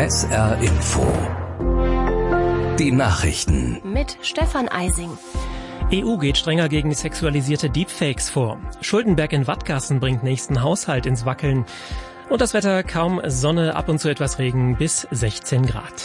SR Info. Die Nachrichten. Mit Stefan Eising. EU geht strenger gegen sexualisierte Deepfakes vor. Schuldenberg in Wattgassen bringt nächsten Haushalt ins Wackeln. Und das Wetter: kaum Sonne, ab und zu etwas Regen, bis 16 Grad.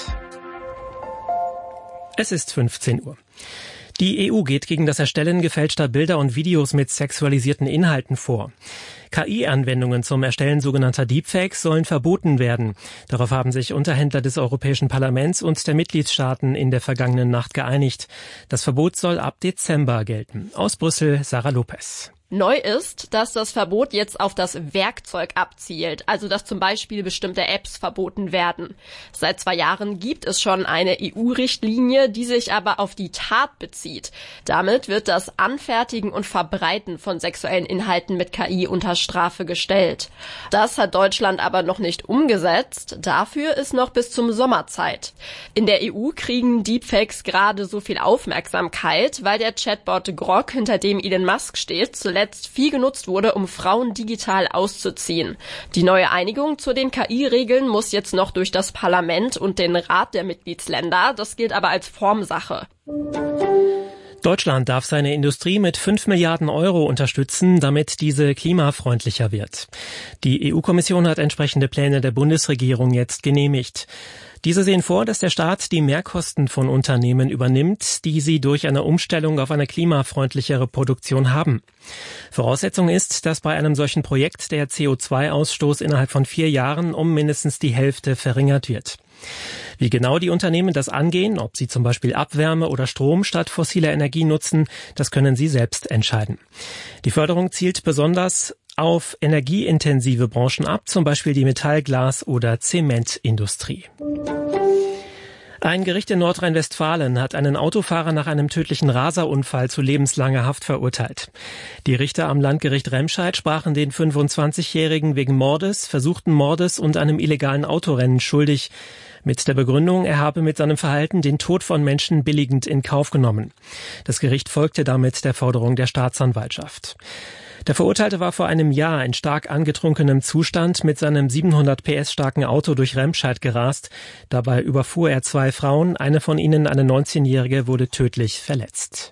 Es ist 15 Uhr. Die EU geht gegen das Erstellen gefälschter Bilder und Videos mit sexualisierten Inhalten vor. KI-Anwendungen zum Erstellen sogenannter Deepfakes sollen verboten werden. Darauf haben sich Unterhändler des Europäischen Parlaments und der Mitgliedstaaten in der vergangenen Nacht geeinigt. Das Verbot soll ab Dezember gelten. Aus Brüssel, Sarah Lopez. Neu ist, dass das Verbot jetzt auf das Werkzeug abzielt, also dass zum Beispiel bestimmte Apps verboten werden. Seit 2 Jahren gibt es schon eine EU-Richtlinie, die sich aber auf die Tat bezieht. Damit wird das Anfertigen und Verbreiten von sexuellen Inhalten mit KI unter Strafe gestellt. Das hat Deutschland aber noch nicht umgesetzt. Dafür ist noch bis zum Sommer Zeit. In der EU kriegen Deepfakes gerade so viel Aufmerksamkeit, weil der Chatbot Grok, hinter dem Elon Musk steht, zuletzt viel genutzt wurde, um Frauen digital auszuziehen. Die neue Einigung zu den KI-Regeln muss jetzt noch durch das Parlament und den Rat der Mitgliedsländer. Das gilt aber als Formsache. Deutschland darf seine Industrie mit 5 Milliarden Euro unterstützen, damit diese klimafreundlicher wird. Die EU-Kommission hat entsprechende Pläne der Bundesregierung jetzt genehmigt. Diese sehen vor, dass der Staat die Mehrkosten von Unternehmen übernimmt, die sie durch eine Umstellung auf eine klimafreundlichere Produktion haben. Voraussetzung ist, dass bei einem solchen Projekt der CO2-Ausstoß innerhalb von 4 Jahren um mindestens die Hälfte verringert wird. Wie genau die Unternehmen das angehen, ob sie zum Beispiel Abwärme oder Strom statt fossiler Energie nutzen, das können sie selbst entscheiden. Die Förderung zielt besonders auf energieintensive Branchen ab, zum Beispiel die Metall-, Glas- oder Zementindustrie. Ein Gericht in Nordrhein-Westfalen hat einen Autofahrer nach einem tödlichen Raserunfall zu lebenslanger Haft verurteilt. Die Richter am Landgericht Remscheid sprachen den 25-Jährigen wegen Mordes, versuchten Mordes und einem illegalen Autorennen schuldig, mit der Begründung, er habe mit seinem Verhalten den Tod von Menschen billigend in Kauf genommen. Das Gericht folgte damit der Forderung der Staatsanwaltschaft. Der Verurteilte war vor einem Jahr in stark angetrunkenem Zustand mit seinem 700 PS starken Auto durch Remscheid gerast. Dabei überfuhr er 2 Frauen, eine von ihnen, eine 19-Jährige, wurde tödlich verletzt.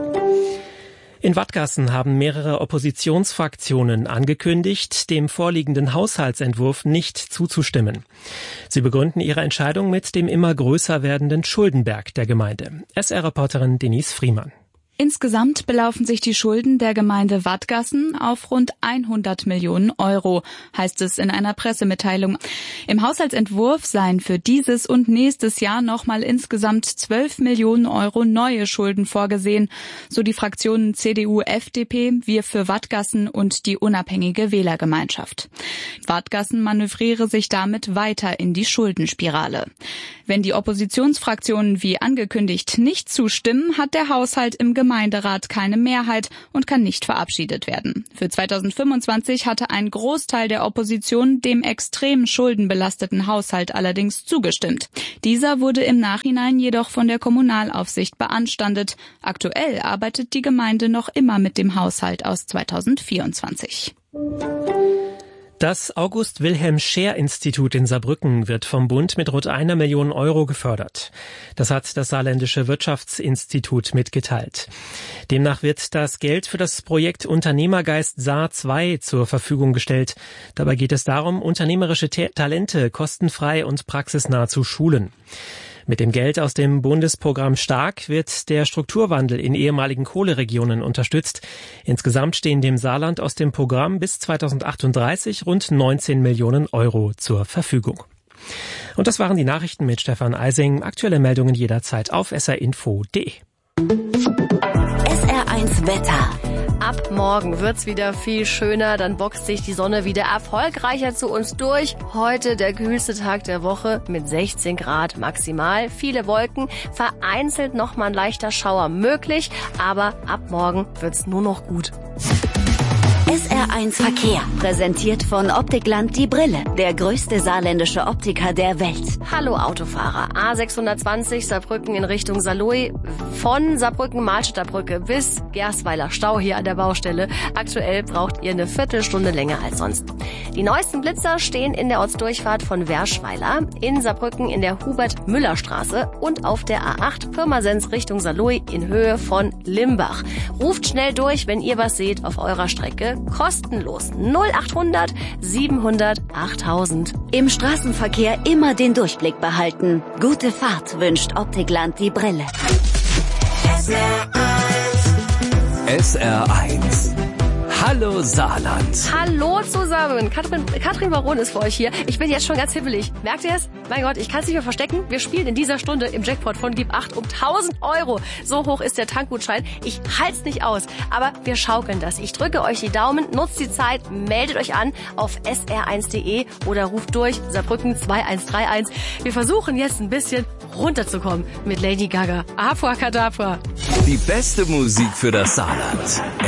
In Wattgassen haben mehrere Oppositionsfraktionen angekündigt, dem vorliegenden Haushaltsentwurf nicht zuzustimmen. Sie begründen ihre Entscheidung mit dem immer größer werdenden Schuldenberg der Gemeinde. SR-Reporterin Denise Friemann. Insgesamt belaufen sich die Schulden der Gemeinde Wattgassen auf rund 100 Millionen Euro, heißt es in einer Pressemitteilung. Im Haushaltsentwurf seien für dieses und nächstes Jahr nochmal insgesamt 12 Millionen Euro neue Schulden vorgesehen, so die Fraktionen CDU, FDP, Wir für Wattgassen und die unabhängige Wählergemeinschaft. Wattgassen manövriere sich damit weiter in die Schuldenspirale. Wenn die Oppositionsfraktionen wie angekündigt nicht zustimmen, hat der Haushalt im Gemeinderat keine Mehrheit und kann nicht verabschiedet werden. Für 2025 hatte ein Großteil der Opposition dem extrem schuldenbelasteten Haushalt allerdings zugestimmt. Dieser wurde im Nachhinein jedoch von der Kommunalaufsicht beanstandet. Aktuell arbeitet die Gemeinde noch immer mit dem Haushalt aus 2024. Das August-Wilhelm-Scheer-Institut in Saarbrücken wird vom Bund mit rund 1 Million Euro gefördert. Das hat das Saarländische Wirtschaftsinstitut mitgeteilt. Demnach wird das Geld für das Projekt Unternehmergeist Saar 2 zur Verfügung gestellt. Dabei geht es darum, unternehmerische Talente kostenfrei und praxisnah zu schulen. Mit dem Geld aus dem Bundesprogramm Stark wird der Strukturwandel in ehemaligen Kohleregionen unterstützt. Insgesamt stehen dem Saarland aus dem Programm bis 2038 rund 19 Millionen Euro zur Verfügung. Und das waren die Nachrichten mit Stefan Eising. Aktuelle Meldungen jederzeit auf srinfo.de. SR1 Wetter. Ab morgen wird's wieder viel schöner, dann boxt sich die Sonne wieder erfolgreicher zu uns durch. Heute der kühlste Tag der Woche mit 16 Grad maximal. Viele Wolken, vereinzelt nochmal ein leichter Schauer möglich, aber ab morgen wird's nur noch gut. SR1 Verkehr, präsentiert von Optikland die Brille, der größte saarländische Optiker der Welt. Hallo Autofahrer, A26 Saarbrücken in Richtung Saarlouis, von Saarbrücken-Mahlstädter Brücke bis Gersweiler Stau hier an der Baustelle. Aktuell braucht ihr eine Viertelstunde länger als sonst. Die neuesten Blitzer stehen in der Ortsdurchfahrt von Werschweiler, in Saarbrücken in der Hubert-Müller-Straße und auf der A8 Pirmasens Richtung Saarlouis in Höhe von Limbach. Ruft schnell durch, wenn ihr was seht auf eurer Strecke. Kostenlos 0800 700 8000. Im Straßenverkehr immer den Durchblick behalten. Gute Fahrt wünscht Optikland die Brille. SR1. Hallo Saarland. Hallo zusammen. Katrin Baron ist für euch hier. Ich bin jetzt schon ganz hibbelig. Merkt ihr es? Mein Gott, ich kann es nicht mehr verstecken. Wir spielen in dieser Stunde im Jackpot von Gib 8 um 1000 Euro. So hoch ist der Tankgutschein. Ich halt's nicht aus. Aber wir schaukeln das. Ich drücke euch die Daumen, nutzt die Zeit, meldet euch an auf sr1.de oder ruft durch Saarbrücken 2131. Wir versuchen jetzt ein bisschen runterzukommen mit Lady Gaga. Abracadabra. Die beste Musik für das Saarland.